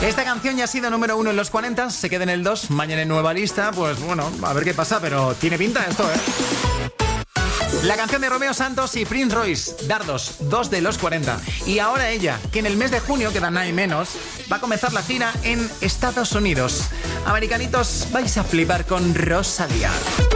Esta canción ya ha sido número 1 en los 40, se queda en el 2, mañana en nueva lista, pues bueno, a ver qué pasa, pero tiene pinta esto, La canción de Romeo Santos y Prince Royce, Dardos, 2 de los 40. Y ahora ella, que en el mes de junio, queda nada y menos, va a comenzar la gira en Estados Unidos. Americanitos, vais a flipar con Rosalía.